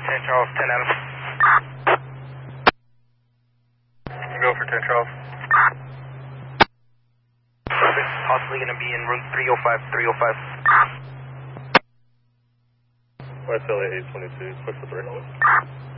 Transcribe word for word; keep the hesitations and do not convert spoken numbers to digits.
ten Charles, ten Adams. Go for ten Charles. Perfect. Possibly going to be in room three oh five, three oh five. Y T L A eight twenty-two, push the brake.